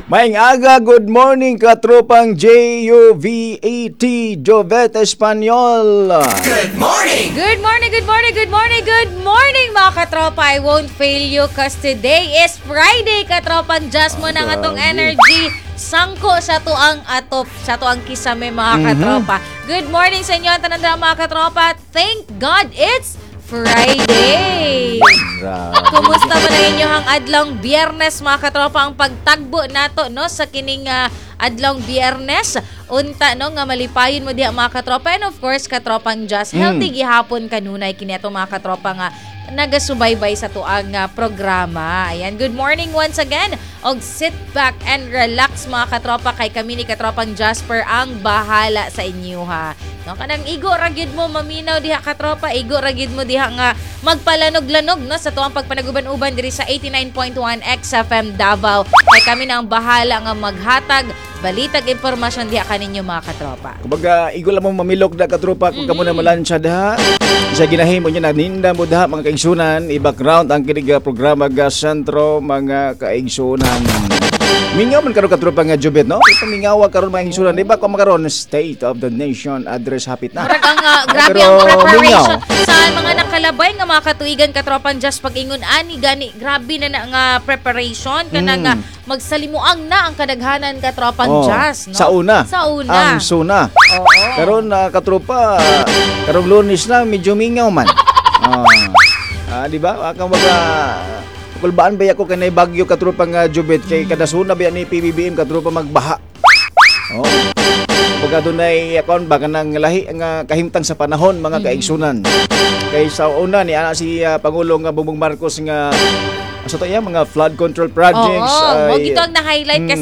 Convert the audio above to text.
Maing aga, good morning katropang JUVET, Jovet Espanyol. Good morning! Good morning, good morning, good morning, good morning mga katropa. I won't fail you cause today is Friday, katropang just mo ng atong energy. Sangko sa tuang atop, sa tuang kisame mga katropa. Good morning sa inyo, tanandang mga katropa. Thank God it's Friday! Kumusta ba na inyong adlong Biyernes mga katropa? Ang pagtagbo nato no sa kining adlong Biyernes. Unta no nga malipayon mo diha mga katropa. And of course katropang just healthy gihapon kanunay kini ato mga katropa nga nagasubaybay sa tuang programa. Ayan, good morning once again. Og sit back and relax mga katropa kay kami ni katropang Jasper ang bahala sa inyo ha. No, kanang igo ragid mo maminaw diha katropa, igo ragid mo diha nga magpalanog-lanog no sa tuang pagpanaguban-uban diri sa 89.1 XFM Davao. Kay kami na ang bahala nga maghatag balitag impormasyon diha kaninyo mga katropa. Kumbaga, igo lang mo mamilok na katropa kung kamo na malansya daha. Sa ginahimo niya naninda mo daha mga kaigsunan, i-background ang kinig programa ga sentro mga kaigsunan. Mingaw man karon katropa nga Jubet no? Ito mingawa karon mga kaigsunan, di ba ko makaron State of the Nation address hapit na. Murag ang grabe ang preparation sa mga nakalabay nga mga katuigan katropang just pag-ingon ani gani grabe na nga preparation kana nga magsalimuang na ang kadaghanan katropang just no. Sa una. Ang suna. Oo. Karon katropa, karong Lunes na medyo mingaw man. Di ba? Akang mga kulbaan ba ako kanay bagyo katropa nga Jubet kay kada suna ba ni PBBM katropa magbaha. Pagka dunay akon baka nang lahi nga kahimtang sa panahon mga kaigsunan. Kay sa una ni ana si Pangulong Bongbong Marcos nga sa to mga flood control projects. Oo, ito ang na-highlight kasi